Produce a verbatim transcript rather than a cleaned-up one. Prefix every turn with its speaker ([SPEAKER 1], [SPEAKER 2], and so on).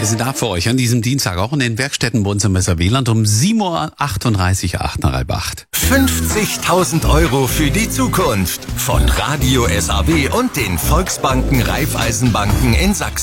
[SPEAKER 1] Wir sind da für euch an diesem Dienstag auch in den Werkstätten Wohnzimmer Wieland um sieben Uhr achtunddreißig, acht nach halb acht.
[SPEAKER 2] fünfzigtausend Euro für die Zukunft von Radio S A W und den Volksbanken Raiffeisenbanken in Sachsen.